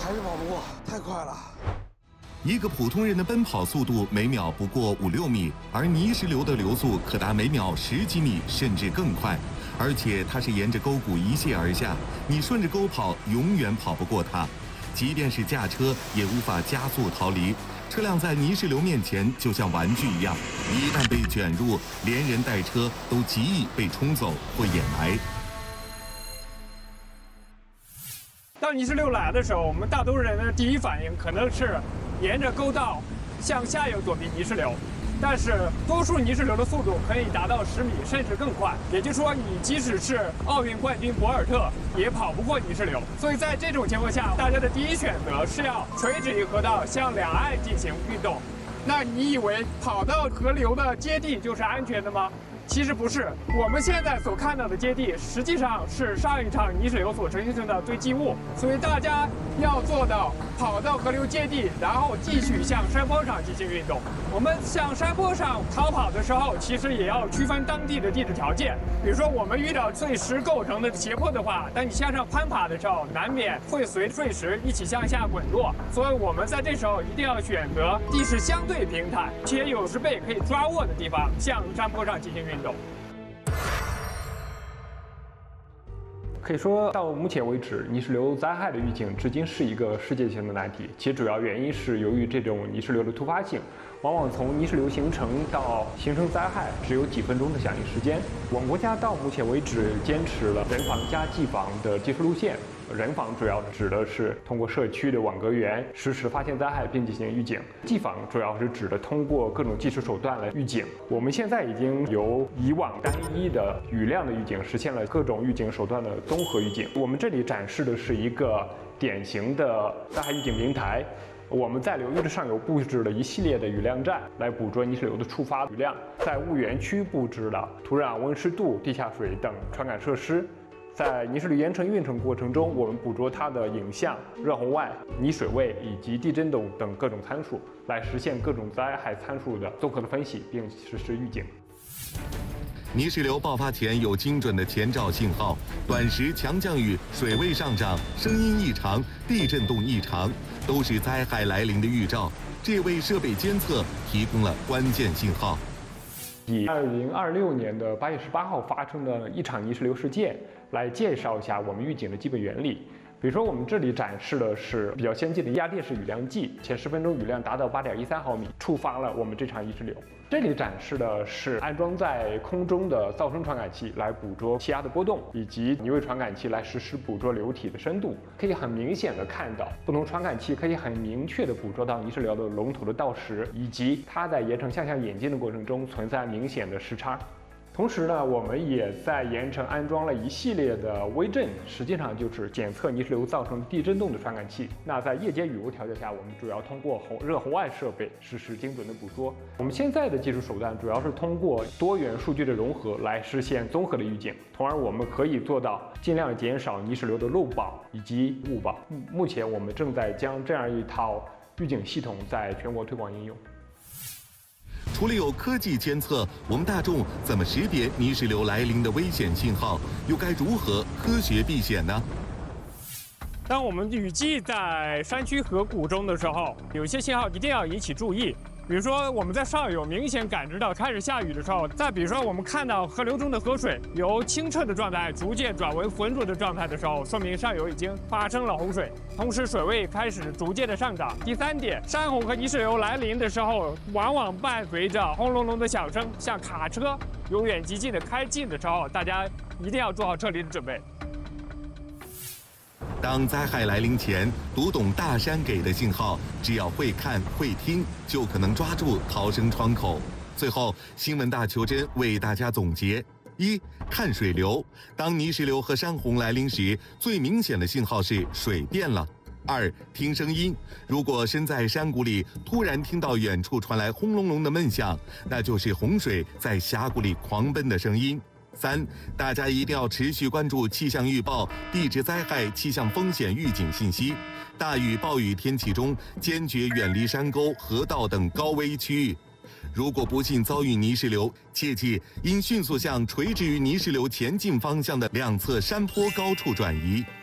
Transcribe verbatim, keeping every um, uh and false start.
还是跑不过，太快了。 一个普通人的奔跑速度每秒不过五六米，而泥石流的流速可达每秒十几米，甚至更快。而且它是沿着沟谷一泻而下，你顺着沟跑，永远跑不过它。即便是驾车，也无法加速逃离。车辆在泥石流面前就像玩具一样，一旦被卷入，连人带车都极易被冲走或掩埋。 当泥石流来的时候，我们大多数人的第一反应可能是沿着沟道向下游躲避泥石流，但是多数泥石流的速度可以达到十米甚至更快，也就是说，你即使是奥运冠军博尔特也跑不过泥石流。所以在这种情况下，大家的第一选择是要垂直于河道向两岸进行运动。那你以为跑到河流的接地就是安全的吗？其实不是，我们现在所看到的接地，实际上是上一场泥石流所形成的堆积物。所以大家要做到跑到河流接地，然后继续向山坡上进行运动。我们向山坡上逃跑的时候，其实也要区分当地的地质条件。比如说，我们遇到碎石构成的斜坡的话，当你向上攀爬的时候，难免会随碎石一起向下滚落。所以我们在这时候一定要选择地势相对平坦且有石背可以抓握的地方，向山坡上进行运动。可以说，到目前为止，泥石流灾害的预警至今是一个世界性的难题。其主要原因是由于这种泥石流的突发性，往往从泥石流形成到形成灾害只有几分钟的响应时间。我们国家到目前为止坚持了人防加技防的技术路线。人防主要指的是通过社区的网格员实时发现灾害并进行预警，技防主要是指的通过各种技术手段来预警。我们现在已经由以往单一的雨量的预警实现了各种预警手段的综合预警。我们这里展示的是一个典型的灾害预警平台。我们在流域的上游布置了一系列的雨量站，来捕捉泥石流的触发雨量。在物源区布置了土壤温湿度、地下水等传感设施。在泥石流岩层运程过程中，我们捕捉它的影像、热红外、泥水位以及地震动等各种参数，来实现各种灾害参数的综合的分析，并实施预警。 泥石流爆发前有精准的前兆信号，短时强降雨、水位上涨、声音异常、地震动异常，都是灾害来临的预兆。这为设备监测提供了关键信号。 以二零二六年的八月十八号发生的一场泥石流事件来介绍一下我们预警的基本原理。比如说，我们这里展示的是比较先进的压电式雨量计，前十分钟雨量达到八点一三毫米，触发了我们这场泥石流。这里展示的是安装在空中的噪声传感器，来捕捉气压的波动，以及泥位传感器来实时捕捉流体的深度。可以很明显的看到，不同传感器可以很明确的捕捉到泥石流的龙头的到时，以及它在岩层向下演进的过程中存在明显的时差。同时呢，我们也在岩层安装了一系列的微震，实际上就是检测泥石流造成地震动的传感器。那在夜间雨雾条件下，我们主要通过红热红外设备实施精准的捕捉。我们现在的技术手段主要是通过多元数据的融合来实现综合的预警，从而我们可以做到尽量减少泥石流的漏报以及误报。目前我们正在将这样一套预警系统在全国推广应用。 除了有科技监测，我们大众怎么识别泥石流来临的危险信号？又该如何科学避险呢？ 当我们雨季在山区河谷中的时候，有些信号一定要引起注意。比如说，我们在上游明显感知到开始下雨的时候，再比如说，我们看到河流中的河水由清澈的状态逐渐转为浑浊的状态的时候，说明上游已经发生了洪水，同时水位开始逐渐的上涨。第三点，山洪和泥石流来临的时候，往往伴随着轰隆隆的响声，像卡车由远及近的开近的时候，大家一定要做好撤离的准备。 当灾害来临前，读懂大山给的信号，只要会看会听，就可能抓住逃生窗口。最后，新闻大求真为大家总结：一、看水流，当泥石流和山洪来临时，最明显的信号是水变了。二、听声音，如果身在山谷里，突然听到远处传来轰隆隆的闷响，那就是洪水在峡谷里狂奔的声音。三、大家一定要持续关注气象预报、地质灾害气象风险预警信息。大雨、暴雨天气中，坚决远离山沟、河道等高危区域。如果不幸遭遇泥石流，切记应迅速向垂直于泥石流前进方向的两侧山坡高处转移。